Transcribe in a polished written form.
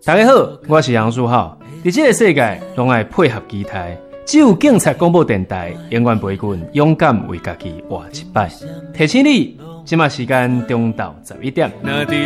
大家好，我是杨树浩。在这个世界，拢爱配合期待。只有警察广播电台永远陪阮勇敢为家己活一摆。提醒你，即马时间中昼11点。